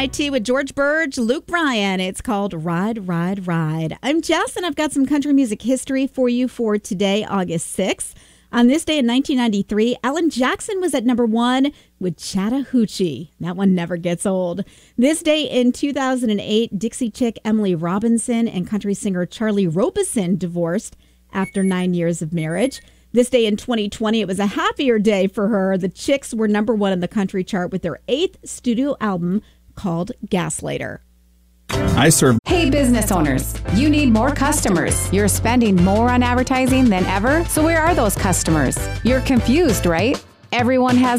MIT with George Burge, Luke Bryan. It's called Ride, Ride, Ride. I'm Jess, and I've got some country music history for you for today, August 6th. On this day in 1993, Alan Jackson was at number 1 with Chattahoochee. That one never gets old. This day in 2008, Dixie chick Emily Robinson and country singer Charlie Robeson divorced after 9 years of marriage. This day in 2020, it was a happier day for her. The Chicks were number 1 in the country chart with their 8th studio album called Gaslighter. Hey, business owners, you need more customers. You're spending more on advertising than ever. So where are those customers? You're confused, right? Everyone has